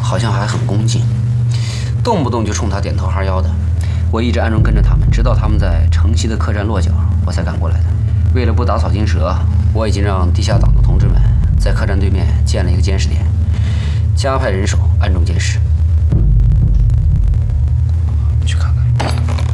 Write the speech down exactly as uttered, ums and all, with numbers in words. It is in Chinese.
好像还很恭敬，动不动就冲他点头哈腰的。我一直暗中跟着他们，直到他们在城西的客栈落脚，我才赶过来的。为了不打草惊蛇，我已经让地下党的同志们在客栈对面建了一个监视点，加派人手暗中监视。